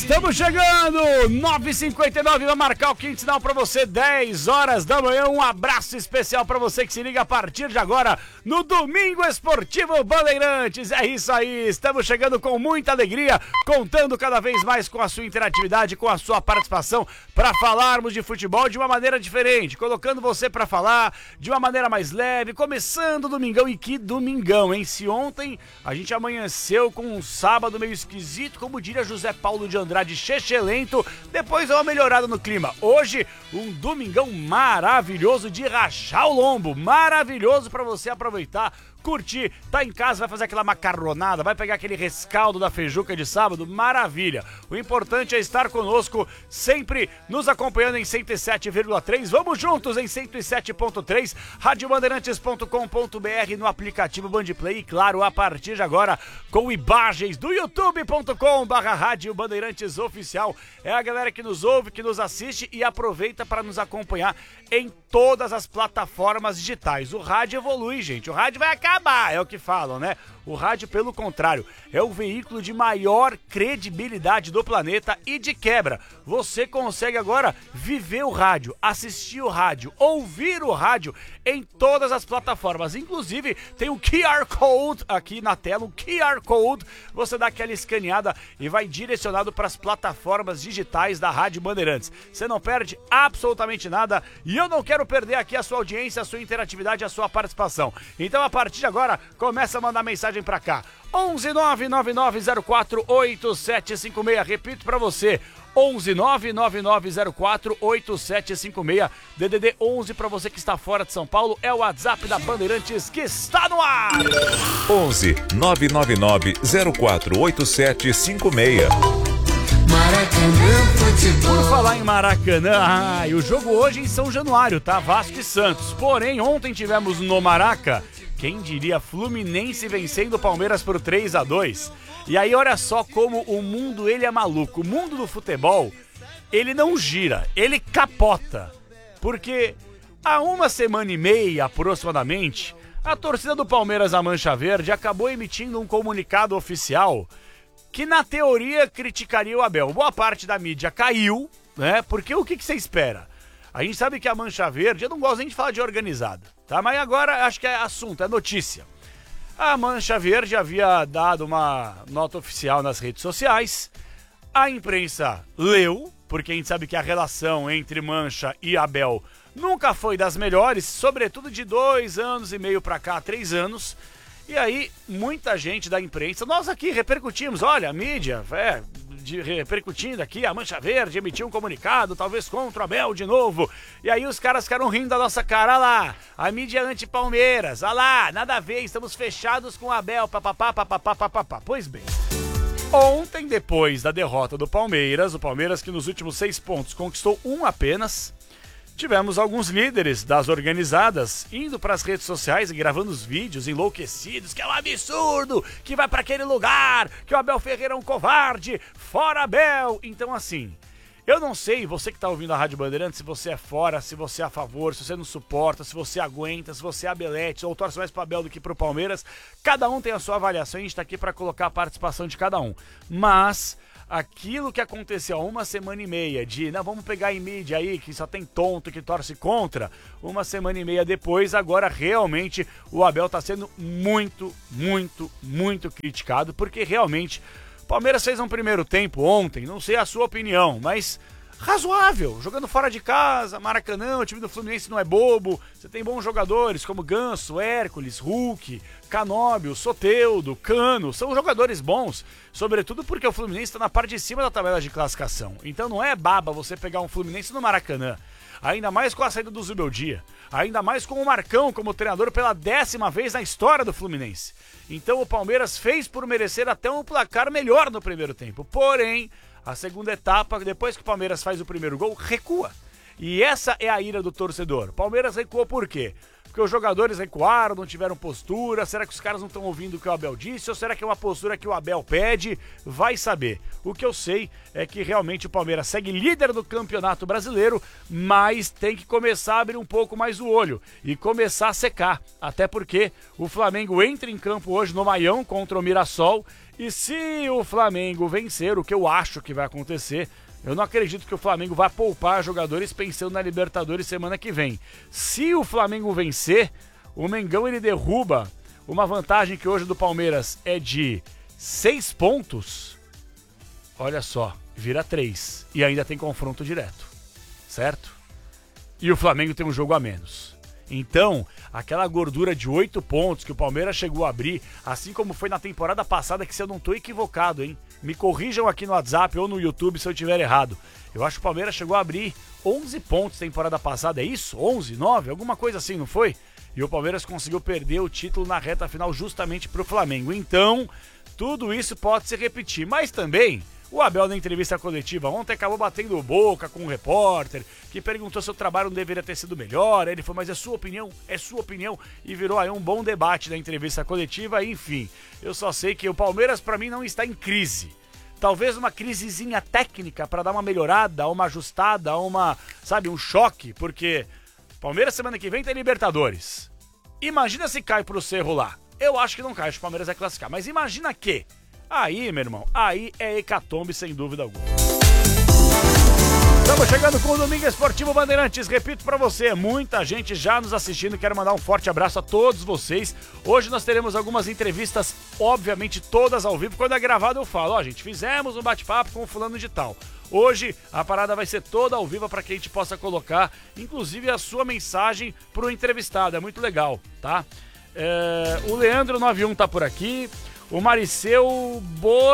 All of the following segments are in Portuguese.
Estamos chegando, 9h59, vai marcar o quinto sinal pra você, 10 horas da manhã. Um abraço especial pra você que se liga a partir de agora no Domingo Esportivo Bandeirantes. É isso aí, estamos chegando com muita alegria, contando cada vez mais com a sua interatividade, com a sua participação, para falarmos de futebol de uma maneira diferente, colocando você pra falar de uma maneira mais leve, começando o domingão. E que domingão, hein? Se ontem a gente amanheceu com um sábado meio esquisito, como diria José Paulo de Andrade, chechelento, depois dá uma melhorada no clima. Hoje, um domingão maravilhoso de rachar o lombo, maravilhoso pra você aproveitar, curtir, tá em casa, vai fazer aquela macarronada, vai pegar aquele rescaldo da feijuca de sábado, maravilha. O importante é estar conosco, sempre nos acompanhando em 107,3, vamos juntos em 107.3, radiobandeirantes.com.br, no aplicativo Bandplay e, claro, a partir de agora, com imagens do youtube.com/Rádio Bandeirantes Oficial. É a galera que nos ouve, que nos assiste e aproveita para nos acompanhar em todas as plataformas digitais. O rádio evolui, gente, o rádio vai acabar, é o que falam, né? O rádio, pelo contrário, é o veículo de maior credibilidade do planeta e de quebra. Você consegue agora viver o rádio, assistir o rádio, ouvir o rádio em todas as plataformas. Inclusive, tem um QR Code aqui na tela, um QR Code. Você dá aquela escaneada e vai direcionado para as plataformas digitais da Rádio Bandeirantes. Você não perde absolutamente nada e eu não quero perder aqui a sua audiência, a sua interatividade, a sua participação. Então, a partir de agora, começa a mandar mensagem pra cá, 11999048756, repito pra você, 11999048756, DDD 11 pra você que está fora de São Paulo, é o WhatsApp da Bandeirantes que está no ar. 11-999-048756. Maracanã Futebol. Por falar em Maracanã, e o jogo hoje em São Januário, tá? Vasco e Santos. Porém, ontem tivemos no Maraca, quem diria, Fluminense vencendo o Palmeiras por 3-2. E aí, olha só como o mundo, ele é maluco. O mundo do futebol, ele não gira, ele capota. Porque há uma semana e meia, aproximadamente, a torcida do Palmeiras, a Mancha Verde, acabou emitindo um comunicado oficial que, na teoria, criticaria o Abel. Boa parte da mídia caiu, né? Porque o que você espera? A gente sabe que a Mancha Verde, eu não gosto nem de falar de organizada, tá? Mas agora acho que é assunto, é notícia. A Mancha Verde havia dado uma nota oficial nas redes sociais, a imprensa leu, porque a gente sabe que a relação entre Mancha e Abel nunca foi das melhores, sobretudo de 2 anos e meio pra cá, 3 anos. E aí, muita gente da imprensa, nós aqui repercutimos, olha, a mídia, repercutindo aqui, a Mancha Verde emitiu um comunicado, talvez contra o Abel de novo. E aí os caras ficaram rindo da nossa cara, olha lá, a mídia é anti-Palmeiras, olha lá, nada a ver, estamos fechados com o Abel, papapá, papapá, papapá. Pois bem, ontem, depois da derrota do Palmeiras, o Palmeiras que nos últimos 6 pontos conquistou 1 apenas, tivemos alguns líderes das organizadas indo para as redes sociais e gravando os vídeos enlouquecidos, que é um absurdo, que vai para aquele lugar, que o Abel Ferreira é um covarde, fora Abel. Então, assim, eu não sei, você que está ouvindo a Rádio Bandeirantes, se você é fora, se você é a favor, se você não suporta, se você aguenta, se você é abelete ou torce mais para o Abel do que para o Palmeiras. Cada um tem a sua avaliação e a gente está aqui para colocar a participação de cada um. Mas aquilo que aconteceu há 1 semana e meia de, não, vamos pegar em mídia aí, que só tem tonto que torce contra, 1 semana e meia depois, agora realmente o Abel tá sendo muito, muito, muito criticado, porque realmente o Palmeiras fez um primeiro tempo ontem, não sei a sua opinião, mas razoável, jogando fora de casa, Maracanã, o time do Fluminense não é bobo, você tem bons jogadores como Ganso, Hércules, Hulk, Canóbio, Soteldo, Cano, são jogadores bons, sobretudo porque o Fluminense está na parte de cima da tabela de classificação, então não é baba você pegar um Fluminense no Maracanã, ainda mais com a saída do Zubeldia, ainda mais com o Marcão como treinador pela 10ª vez na história do Fluminense. Então o Palmeiras fez por merecer até um placar melhor no primeiro tempo, porém, a segunda etapa, depois que o Palmeiras faz o primeiro gol, recua. E essa é a ira do torcedor. O Palmeiras recuou por quê? Porque os jogadores recuaram, não tiveram postura. Será que os caras não estão ouvindo o que o Abel disse? Ou será que é uma postura que o Abel pede? Vai saber. O que eu sei é que realmente o Palmeiras segue líder do Campeonato Brasileiro, mas tem que começar a abrir um pouco mais o olho e começar a secar. Até porque o Flamengo entra em campo hoje no Maião contra o Mirassol. E se o Flamengo vencer, o que eu acho que vai acontecer, eu não acredito que o Flamengo vá poupar jogadores pensando na Libertadores semana que vem. Se o Flamengo vencer, o Mengão ele derruba uma vantagem que hoje do Palmeiras é de 6 pontos. Olha só, vira 3 e ainda tem confronto direto, certo? E o Flamengo tem um jogo a menos. Então, aquela gordura de 8 pontos que o Palmeiras chegou a abrir, assim como foi na temporada passada, que se eu não tô equivocado, hein? Me corrijam aqui no WhatsApp ou no YouTube se eu estiver errado. Eu acho que o Palmeiras chegou a abrir 11 pontos temporada passada, é isso? 11, 9, alguma coisa assim, não foi? E o Palmeiras conseguiu perder o título na reta final justamente pro Flamengo. Então, tudo isso pode se repetir, mas também o Abel, na entrevista coletiva ontem, acabou batendo boca com um repórter que perguntou se o trabalho não deveria ter sido melhor. Ele falou, mas é sua opinião, e virou aí um bom debate na entrevista coletiva. Enfim, eu só sei que o Palmeiras, pra mim, não está em crise. Talvez uma crisezinha técnica para dar uma melhorada, uma ajustada, um choque, porque Palmeiras semana que vem tem Libertadores. Imagina se cai pro Cerro lá. Eu acho que não cai, acho que o Palmeiras vai classificar, mas imagina que... Aí, meu irmão, aí é hecatombe sem dúvida alguma. Estamos chegando com o Domingo Esportivo Bandeirantes. Repito pra você, muita gente já nos assistindo. Quero mandar um forte abraço a todos vocês. Hoje nós teremos algumas entrevistas, obviamente todas ao vivo. Quando é gravado eu falo, gente, fizemos um bate-papo com o fulano de tal. Hoje a parada vai ser toda ao vivo para que a gente possa colocar, inclusive, a sua mensagem pro entrevistado. É muito legal, tá? O Leandro 91 tá por aqui. O Mariceu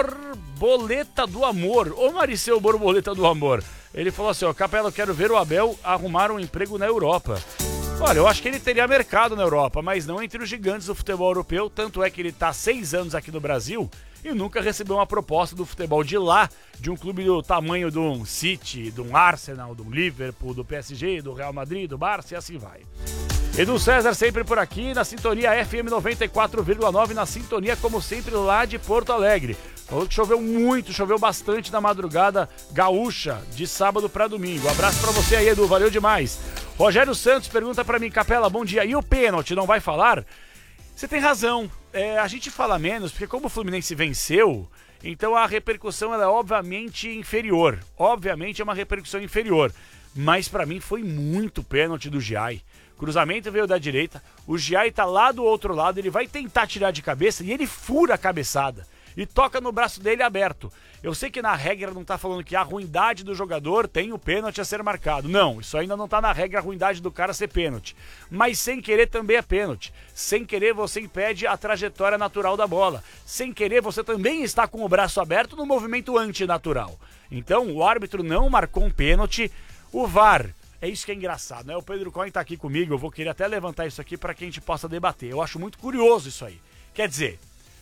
Borboleta do Amor. Ô Mariceu Borboleta do Amor. Ele falou assim, Capela, eu quero ver o Abel arrumar um emprego na Europa. Olha, eu acho que ele teria mercado na Europa, mas não entre os gigantes do futebol europeu. Tanto é que ele tá 6 anos aqui no Brasil e nunca recebeu uma proposta do futebol de lá, de um clube do tamanho de um City, de um Arsenal, de um Liverpool, do PSG, do Real Madrid, do Barça e assim vai. Edu César sempre por aqui, na sintonia FM 94,9, na sintonia como sempre lá de Porto Alegre. Falou que choveu muito, choveu bastante na madrugada gaúcha, de sábado para domingo. Abraço pra você aí, Edu, valeu demais. Rogério Santos pergunta pra mim, Capela, bom dia, e o pênalti, não vai falar? Você tem razão, a gente fala menos, porque como o Fluminense venceu, então a repercussão ela é obviamente inferior. Obviamente é uma repercussão inferior, mas pra mim foi muito pênalti do Giai. Cruzamento veio da direita, o Giai tá lá do outro lado, ele vai tentar tirar de cabeça e ele fura a cabeçada e toca no braço dele aberto. Eu sei que na regra não tá falando que a ruindade do jogador tem o pênalti a ser marcado. Não, isso ainda não tá na regra, a ruindade do cara ser pênalti. Mas sem querer também é pênalti. Sem querer você impede a trajetória natural da bola. Sem querer você também está com o braço aberto no movimento antinatural. Então o árbitro não marcou um pênalti, o VAR... É isso que é engraçado, né? O Pedro Cohen tá aqui comigo, eu vou querer até levantar isso aqui para que a gente possa debater. Eu acho muito curioso isso aí. Quer dizer,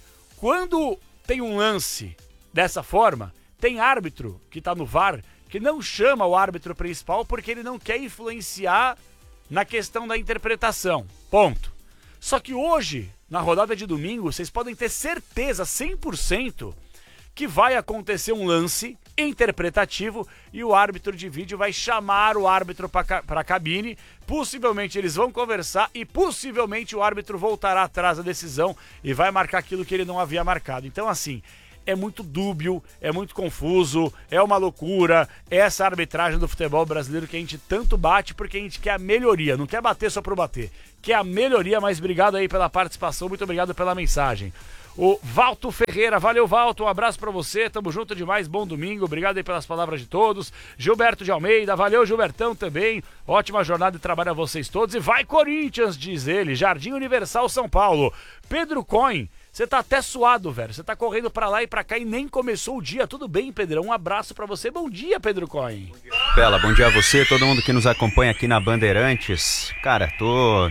quando tem um lance dessa forma, tem árbitro que tá no VAR que não chama o árbitro principal porque ele não quer influenciar na questão da interpretação. Ponto. Só que hoje, na rodada de domingo, vocês podem ter certeza, 100%, que vai acontecer um lance interpretativo e o árbitro de vídeo vai chamar o árbitro para a cabine, possivelmente eles vão conversar e possivelmente o árbitro voltará atrás da decisão e vai marcar aquilo que ele não havia marcado. Então assim, é muito dúbio, é muito confuso, é uma loucura, essa arbitragem do futebol brasileiro que a gente tanto bate porque a gente quer a melhoria, não quer bater só por bater, quer a melhoria, mas obrigado aí pela participação, muito obrigado pela mensagem. O Valto Ferreira, valeu Valto, um abraço pra você, tamo junto demais, bom domingo, obrigado aí pelas palavras de todos. Gilberto de Almeida, valeu Gilbertão também, ótima jornada de trabalho a vocês todos. E vai Corinthians, diz ele, Jardim Universal São Paulo. Pedro Cohen, você tá até suado, velho, você tá correndo pra lá e pra cá e nem começou o dia, tudo bem, Pedrão? Um abraço pra você, bom dia, Pedro Cohen. Bela, bom dia a você, todo mundo que nos acompanha aqui na Bandeirantes. Cara, tô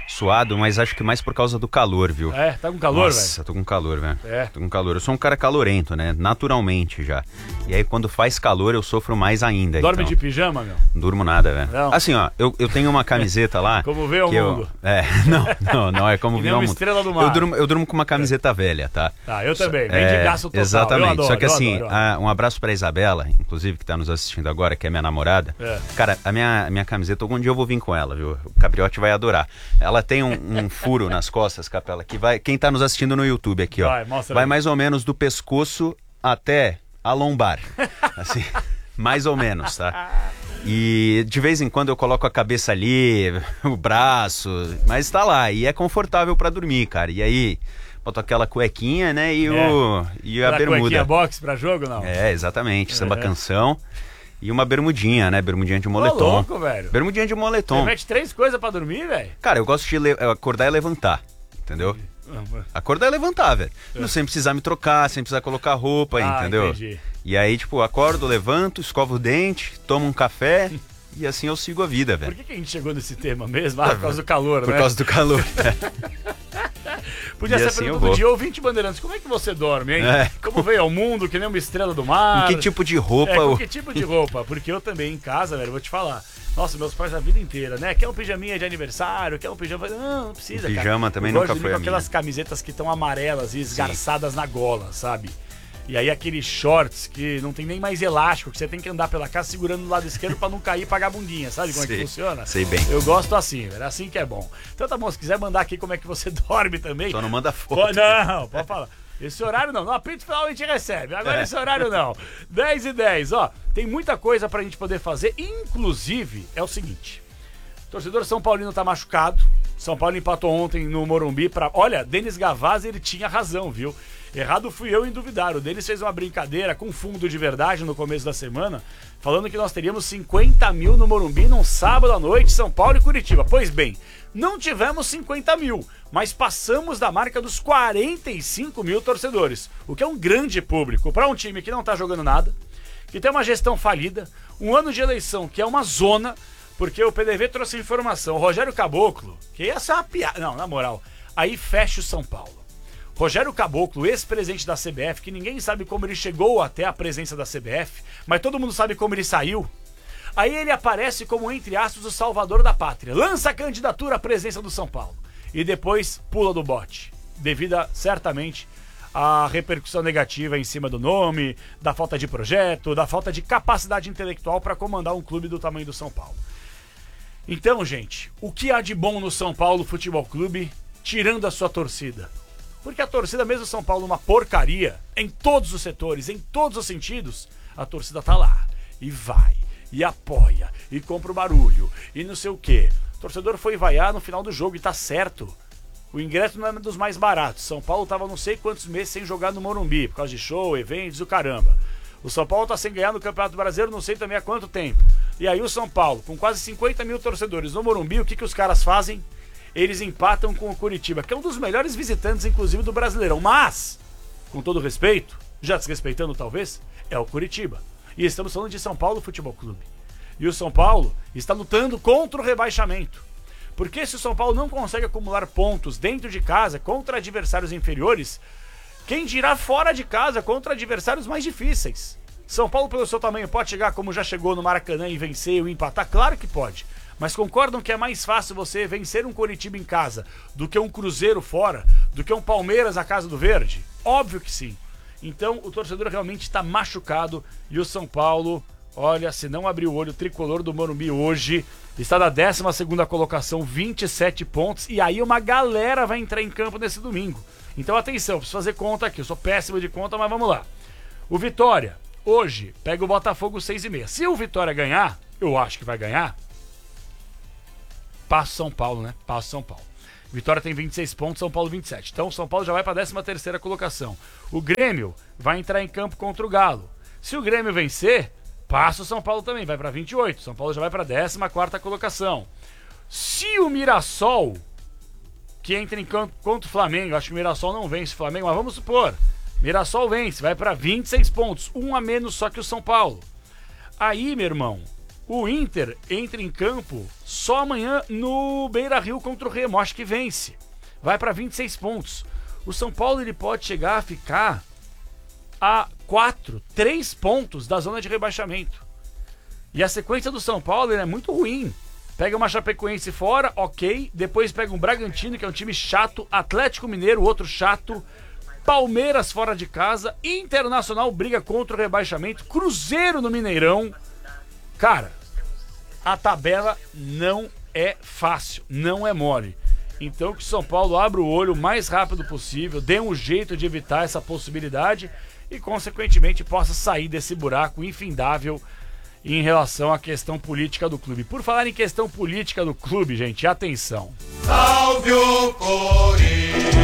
suado, mas acho que mais por causa do calor, viu? É, tá com calor, velho? Nossa, tô com calor, velho. É. Tô com calor. Eu sou um cara calorento, né? Naturalmente já. E aí quando faz calor eu sofro mais ainda. Dorme então. de pijama, meu? Não durmo nada, velho. Não. Assim, ó, eu tenho uma camiseta lá. Como vê o mundo. Não é como Que vê nem o uma mundo. estrela do mar. Eu durmo com uma camiseta velha, tá? Tá, eu também. Bem de gasto total. Exatamente. Eu adoro, Só que assim, eu adoro. um abraço pra Isabela, inclusive, que tá nos assistindo agora, que é minha namorada. É. Cara, a minha camiseta, algum dia eu vou vir com ela, viu? O Capriotti vai adorar. Ela tem um furo nas costas, Capela, que vai... Quem tá nos assistindo no YouTube aqui, ó. Mostra vai aí. mais ou menos do pescoço até a lombar. Assim, mais ou menos, tá? E de vez em quando eu coloco a cabeça ali, o braço, mas tá lá. E é confortável pra dormir, cara. E aí, boto aquela cuequinha, né? E a bermuda. Cuequinha box pra jogo, não? É, exatamente. Samba canção. E uma bermudinha, né? Bermudinha de moletom. Ô, louco, velho. Bermudinha de moletom. Você mete 3 coisas pra dormir, velho? Cara, eu gosto de acordar e levantar, entendeu? Acordar e levantar, velho. Não sem precisar me trocar, sem precisar colocar roupa, entendeu? Entendi. E aí, tipo, acordo, levanto, escovo o dente, tomo um café e assim eu sigo a vida, velho. Por que a gente chegou nesse tema mesmo? Por causa do calor, né? Por causa do calor. Podia E ser a assim eu pergunta vou. do dia, ouvinte Bandeirantes, como é que você dorme, hein? É. Como veio ao mundo, que nem uma estrela do mar? Com que tipo de roupa? Com que tipo de roupa? Porque eu também em casa, velho, vou te falar. Nossa, meus pais a vida inteira, né? Quer um pijaminha de aniversário, quer um pijama... Não precisa, cara. Pijama também eu nunca gosto de foi com a minha. aquelas camisetas que estão amarelas e esgarçadas na gola, sabe? E aí aqueles shorts que não tem nem mais elástico, que você tem que andar pela casa segurando do lado esquerdo pra não cair e pagar a bundinha, sabe como é que funciona? Sei bem. Eu gosto assim, velho, assim que é bom. Então tá bom, se quiser mandar aqui como é que você dorme também... Só não manda foto. Não, pode falar. Esse horário não. No apito final a gente recebe. Agora esse horário não. 10h10, ó. Tem muita coisa pra gente poder fazer. Inclusive, é o seguinte. O torcedor São Paulino tá machucado. São Paulo empatou ontem no Morumbi pra... Olha, Denis Gavazzi, ele tinha razão, viu? Errado fui eu em duvidar. O Denis fez uma brincadeira com fundo de verdade no começo da semana, falando que nós teríamos 50 mil no Morumbi num sábado à noite, São Paulo e Curitiba. Pois bem, não tivemos 50 mil, mas passamos da marca dos 45 mil torcedores, o que é um grande público para um time que não tá jogando nada, que tem uma gestão falida, um ano de eleição que é uma zona, porque o PDV trouxe informação. O Rogério Caboclo, que essa é uma piada, não, na moral, aí fecha o São Paulo. Rogério Caboclo, ex-presidente da CBF, que ninguém sabe como ele chegou até a presença da CBF, mas todo mundo sabe como ele saiu. Aí ele aparece como, entre aspas, o salvador da pátria. Lança a candidatura à presença do São Paulo. E depois pula do bote. Devido, certamente, à repercussão negativa em cima do nome, da falta de projeto, da falta de capacidade intelectual para comandar um clube do tamanho do São Paulo. Então, gente, o que há de bom no São Paulo Futebol Clube, tirando a sua torcida? Porque a torcida, mesmo São Paulo uma porcaria, em todos os setores, em todos os sentidos, a torcida tá lá. E vai, e apoia, e compra o barulho, e não sei o quê. O torcedor foi vaiar no final do jogo e tá certo. O ingresso não é dos mais baratos. São Paulo tava não sei quantos meses sem jogar no Morumbi, por causa de show, eventos e o caramba. O São Paulo tá sem ganhar no Campeonato Brasileiro não sei também há quanto tempo. E aí o São Paulo, com quase 50 mil torcedores no Morumbi, o que os caras fazem? Eles empatam com o Curitiba, que é um dos melhores visitantes, inclusive, do Brasileirão. Mas, com todo respeito, já desrespeitando talvez, é o Curitiba. E estamos falando de São Paulo Futebol Clube. E o São Paulo está lutando contra o rebaixamento. Porque se o São Paulo não consegue acumular pontos dentro de casa contra adversários inferiores, quem dirá fora de casa contra adversários mais difíceis? São Paulo, pelo seu tamanho, pode chegar como já chegou no Maracanã e vencer ou empatar? Claro que pode. Mas concordam que é mais fácil você vencer um Coritiba em casa do que um Cruzeiro fora, do que um Palmeiras na Casa do Verde? Óbvio que sim. Então o torcedor realmente está machucado e o São Paulo, olha, se não abrir o olho, o tricolor do Morumbi hoje está na 12ª colocação, 27 pontos, e aí uma galera vai entrar em campo nesse domingo. Então atenção, preciso fazer conta aqui, eu sou péssimo de conta, mas vamos lá. O Vitória, hoje, pega o Botafogo 6h30. Se o Vitória ganhar, eu acho que vai ganhar, passa São Paulo, né? Passa São Paulo. Vitória tem 26 pontos, São Paulo 27. Então São Paulo já vai para a 13ª colocação. O Grêmio vai entrar em campo contra o Galo. Se o Grêmio vencer, passa o São Paulo também, vai para 28. São Paulo já vai para a 14ª colocação. Se o Mirassol, que entra em campo contra o Flamengo, acho que o Mirassol não vence o Flamengo, mas vamos supor, Mirassol vence, vai para 26 pontos, um a menos só que o São Paulo. Aí, meu irmão, O Inter entra em campo só amanhã no Beira-Rio contra o Remo, acho que vence. Vai para 26 pontos. O São Paulo ele pode chegar a ficar a 3 pontos da zona de rebaixamento. E a sequência do São Paulo é muito ruim. Pega uma Chapecoense fora, ok. Depois pega um Bragantino, que é um time chato. Atlético Mineiro, outro chato. Palmeiras fora de casa. Internacional briga contra o rebaixamento. Cruzeiro no Mineirão. Cara, a tabela não é fácil, não é mole. Então que o São Paulo abra o olho o mais rápido possível, dê um jeito de evitar essa possibilidade e, consequentemente, possa sair desse buraco infindável em relação à questão política do clube. Por falar em questão política do clube, gente, atenção. Salve o Corinthians,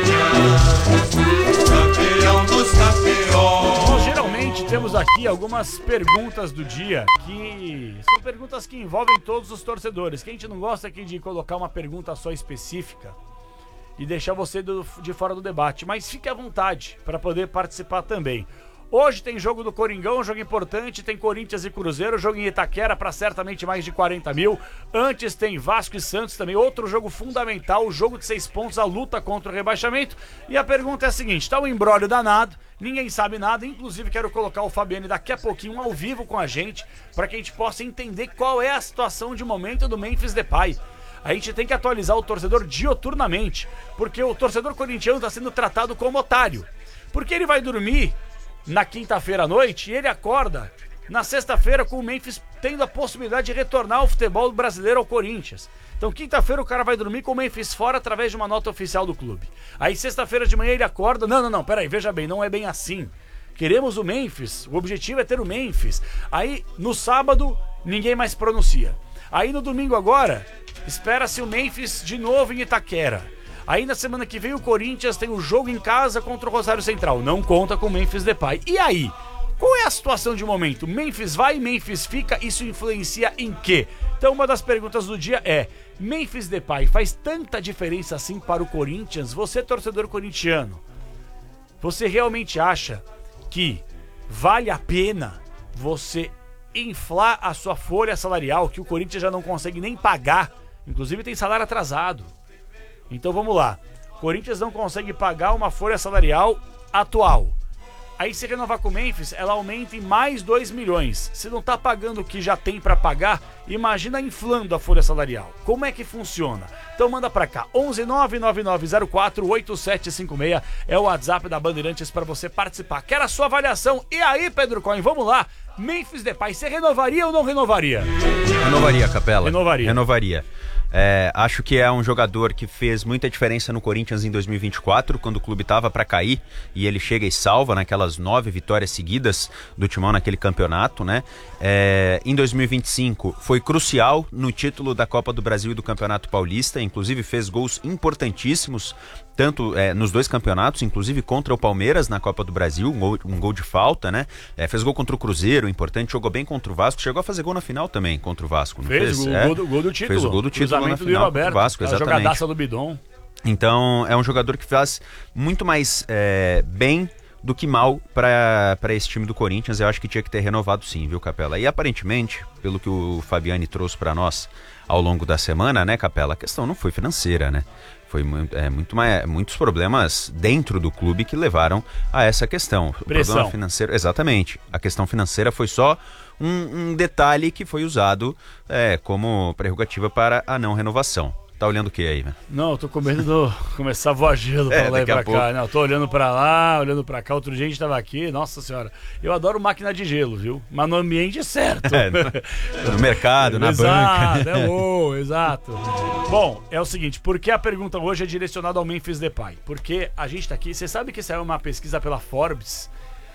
campeão dos campeões. Nós geralmente temos aqui algumas perguntas do dia que são perguntas que envolvem todos os torcedores. Que a gente não gosta aqui de colocar uma pergunta só específica e deixar você de fora do debate, mas fique à vontade para poder participar também. Hoje tem jogo do Coringão, jogo importante, tem Corinthians e Cruzeiro, jogo em Itaquera para certamente mais de 40 mil. Antes tem Vasco e Santos também, outro jogo fundamental, o jogo de 6 pontos, a luta contra o rebaixamento. E a pergunta é a seguinte, tá um embrólio danado, ninguém sabe nada, inclusive quero colocar o Fabiano daqui a pouquinho ao vivo com a gente, para que a gente possa entender qual é a situação de momento do Memphis Depay. A gente tem que atualizar o torcedor dioturnamente, porque o torcedor corintiano está sendo tratado como otário, porque ele vai dormir na quinta-feira à noite e ele acorda na sexta-feira com o Memphis tendo a possibilidade de retornar ao futebol brasileiro ao Corinthians. Então quinta-feira o cara vai dormir com o Memphis fora através de uma nota oficial do clube. Aí sexta-feira de manhã ele acorda, não, peraí, veja bem, não é bem assim. Queremos o Memphis, o objetivo é ter o Memphis. Aí no sábado ninguém mais pronuncia. Aí no domingo agora, espera-se o Memphis de novo em Itaquera. Aí na semana que vem o Corinthians tem o jogo em casa contra o Rosário Central. Não conta com o Memphis Depay. E aí? Qual é a situação de momento? Memphis vai, Memphis fica, isso influencia em quê? Então uma das perguntas do dia é: Memphis Depay faz tanta diferença assim para o Corinthians? Você, torcedor corintiano, você realmente acha que vale a pena você inflar a sua folha salarial, que o Corinthians já não consegue nem pagar? Inclusive tem salário atrasado. Então vamos lá, o Corinthians não consegue pagar uma folha salarial atual. Aí se renovar com o Memphis, ela aumenta em mais 2 milhões. Se não tá pagando o que já tem para pagar, imagina inflando a folha salarial. Como é que funciona? Então manda pra cá, 11999048756 é o WhatsApp da Bandeirantes para você participar. Quero a sua avaliação. E aí, Pedro Cohen, vamos lá. Memphis Depay, você renovaria ou não renovaria? Renovaria, Capela. Renovaria. Acho que é um jogador que fez muita diferença no Corinthians em 2024, quando o clube estava para cair e ele chega e salva naquelas 9 vitórias seguidas do Timão naquele campeonato, né? Em 2025 foi crucial no título da Copa do Brasil e do Campeonato Paulista, inclusive fez gols importantíssimos tanto nos dois campeonatos, inclusive contra o Palmeiras na Copa do Brasil, um gol de falta, né? Fez gol contra o Cruzeiro, importante, jogou bem contra o Vasco, chegou a fazer gol na final também contra o Vasco, não fez? Gol do título. Fez o gol do título na final contra o Vasco, exatamente. A jogadaça do Bidon. Então, é um jogador que faz muito mais bem do que mal para esse time do Corinthians. Eu acho que tinha que ter renovado sim, viu, Capela? E aparentemente, pelo que o Fabiani trouxe para nós ao longo da semana, né, Capela, a questão não foi financeira, né? Foi muitos problemas dentro do clube que levaram a essa questão. O problema financeiro, exatamente. A questão financeira foi só um detalhe que foi usado como prerrogativa para a não renovação. Tá olhando o que aí, né? Não, eu tô com medo de começar a voar gelo pra lá e pra cá. Não, eu tô olhando pra lá, olhando pra cá. Outro dia a gente tava aqui, nossa senhora. Eu adoro máquina de gelo, viu? Mas no ambiente certo. No mercado, na banca. Exato. Bom, é o seguinte, por que a pergunta hoje é direcionada ao Memphis Depay? Porque a gente tá aqui, você sabe que saiu uma pesquisa pela Forbes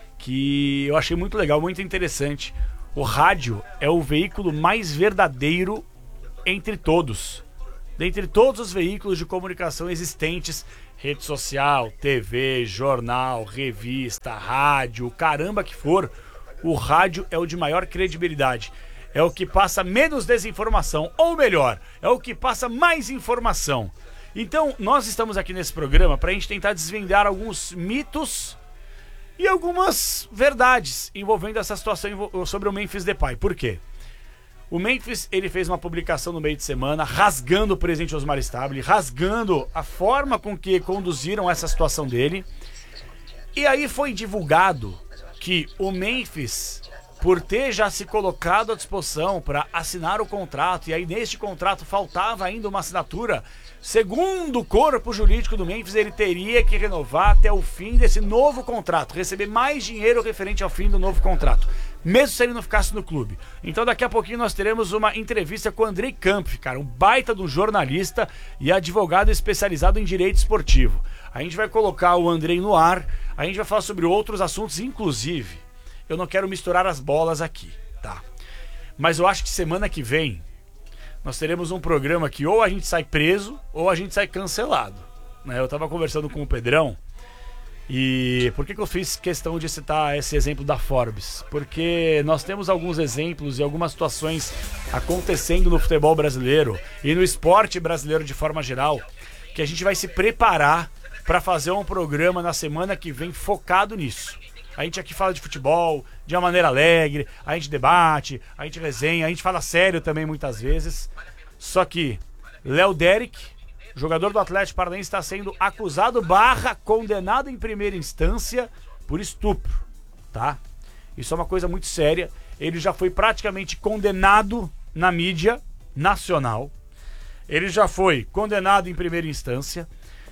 que eu achei muito legal, muito interessante. O rádio é o veículo mais verdadeiro entre todos. Dentre todos os veículos de comunicação existentes, rede social, TV, jornal, revista, rádio, caramba que for, o rádio é o de maior credibilidade. É o que passa menos desinformação, ou melhor, é o que passa mais informação. Então, nós estamos aqui nesse programa para a gente tentar desvendar alguns mitos e algumas verdades envolvendo essa situação sobre o Memphis Depay. Por quê? O Memphis, ele fez uma publicação no meio de semana, rasgando o presidente Osmar Stabile, rasgando a forma com que conduziram essa situação dele. E aí foi divulgado que o Memphis, por ter já se colocado à disposição para assinar o contrato, e aí neste contrato faltava ainda uma assinatura, segundo o corpo jurídico do Memphis, ele teria que renovar até o fim desse novo contrato, receber mais dinheiro referente ao fim do novo contrato, mesmo se ele não ficasse no clube. Então daqui a pouquinho nós teremos uma entrevista com o Andrei Kampf, cara, um baita de um jornalista e advogado especializado em direito esportivo. A gente vai colocar o Andrei no ar, a gente vai falar sobre outros assuntos, inclusive, eu não quero misturar as bolas aqui, tá? Mas eu acho que semana que vem nós teremos um programa que ou a gente sai preso ou a gente sai cancelado, né? Eu tava conversando com o Pedrão. E por que eu fiz questão de citar esse exemplo da Forbes? Porque nós temos alguns exemplos e algumas situações acontecendo no futebol brasileiro e no esporte brasileiro de forma geral, que a gente vai se preparar para fazer um programa na semana que vem focado nisso. A gente aqui fala de futebol de uma maneira alegre, a gente debate, a gente resenha, a gente fala sério também muitas vezes. Só que Léo Derick, jogador do Atlético Paranaense, está sendo acusado / condenado em primeira instância por estupro, tá? Isso é uma coisa muito séria. Ele já foi praticamente condenado na mídia nacional. Ele já foi condenado em primeira instância.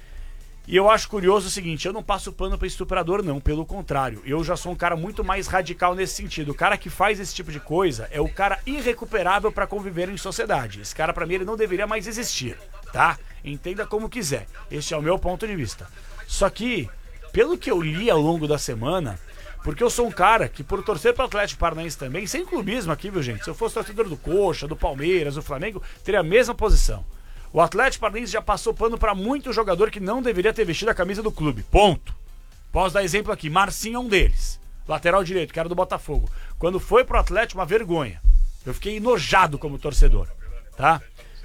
E eu acho curioso o seguinte, eu não passo pano para estuprador não, pelo contrário, eu já sou um cara muito mais radical nesse sentido. O cara que faz esse tipo de coisa é o cara irrecuperável para conviver em sociedade. Esse cara, para mim, ele não deveria mais existir, tá? Entenda como quiser, esse é o meu ponto de vista. Só que, pelo que eu li ao longo da semana, porque eu sou um cara que, por torcer para o Atlético Paranaense também, sem clubismo aqui, viu gente? Se eu fosse torcedor do Coxa, do Palmeiras, do Flamengo, teria a mesma posição. O Atlético Paranaense já passou pano para muito jogador que não deveria ter vestido a camisa do clube. Ponto. Posso dar exemplo aqui. Marcinho é um deles. Lateral direito, que era do Botafogo. Quando foi pro Atlético, uma vergonha. Eu fiquei enojado como torcedor. Tá?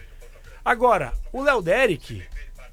Agora, o Léo Derick,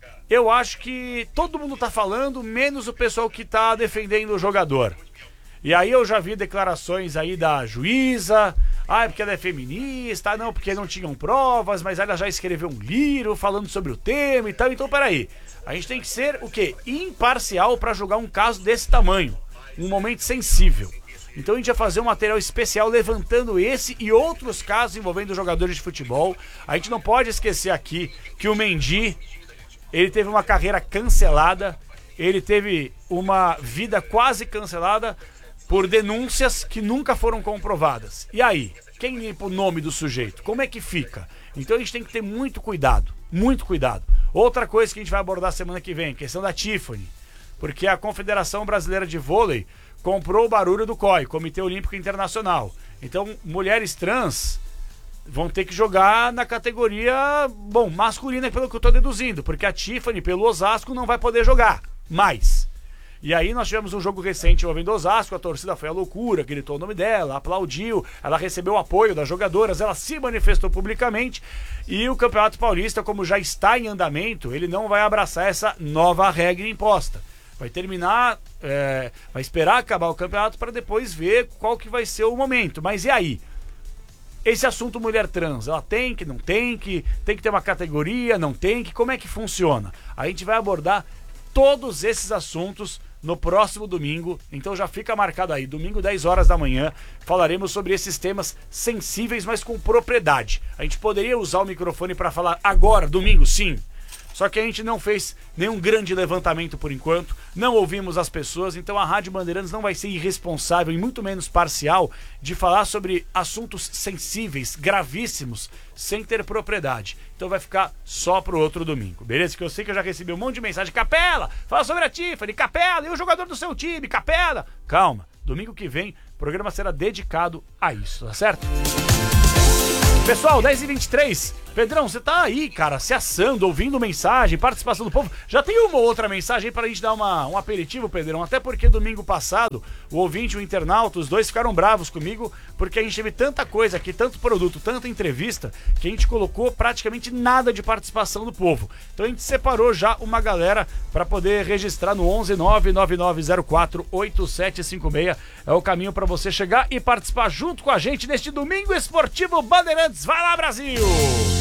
eu acho que todo mundo tá falando, menos o pessoal que tá defendendo o jogador. E aí eu já vi declarações aí da juíza... porque ela é feminista, não, porque não tinham provas, mas ela já escreveu um livro falando sobre o tema e tal. Então, peraí, a gente tem que ser, o quê? Imparcial para julgar um caso desse tamanho, um momento sensível. Então a gente vai fazer um material especial levantando esse e outros casos envolvendo jogadores de futebol. A gente não pode esquecer aqui que o Mendy, ele teve uma carreira cancelada, ele teve uma vida quase cancelada por denúncias que nunca foram comprovadas. E aí? Quem limpa o nome do sujeito? Como é que fica? Então a gente tem que ter muito cuidado. Muito cuidado. Outra coisa que a gente vai abordar semana que vem, questão da Tiffany. Porque a Confederação Brasileira de Vôlei comprou o barulho do COI, Comitê Olímpico Internacional. Então, mulheres trans vão ter que jogar na categoria, masculina, pelo que eu estou deduzindo. Porque a Tiffany, pelo Osasco, não vai poder jogar mais. E aí nós tivemos um jogo recente envolvendo Osasco, a torcida foi à loucura, gritou o nome dela, aplaudiu, ela recebeu o apoio das jogadoras, ela se manifestou publicamente e o Campeonato Paulista, como já está em andamento, ele não vai abraçar essa nova regra imposta. Vai terminar, vai esperar acabar o campeonato para depois ver qual que vai ser o momento. Mas e aí? Esse assunto mulher trans, ela tem que, não tem que ter uma categoria, não tem que, como é que funciona? A gente vai abordar todos esses assuntos no próximo domingo, então já fica marcado aí, domingo 10 horas da manhã, falaremos sobre esses temas sensíveis, mas com propriedade. A gente poderia usar o microfone para falar agora, domingo, sim, só que a gente não fez nenhum grande levantamento por enquanto, não ouvimos as pessoas, então a Rádio Bandeirantes não vai ser irresponsável e muito menos parcial de falar sobre assuntos sensíveis, gravíssimos, sem ter propriedade. Então vai ficar só pro outro domingo, beleza? Que eu sei que eu já recebi um monte de mensagem. Capela, fala sobre a Tiffany, Capela, e o jogador do seu time, Capela. Calma, domingo que vem o programa será dedicado a isso, tá certo? Pessoal, 10h23. Pedrão, você tá aí, cara, se assando, ouvindo mensagem, participação do povo. Já tem uma ou outra mensagem aí pra gente dar um aperitivo, Pedrão? Até porque domingo passado, o ouvinte e o internauta, os dois ficaram bravos comigo, porque a gente teve tanta coisa aqui, tanto produto, tanta entrevista, que a gente colocou praticamente nada de participação do povo. Então a gente separou já uma galera pra poder registrar no 11999048756. É o caminho pra você chegar e participar junto com a gente neste domingo esportivo Bandeirantes. Vai lá, Brasil!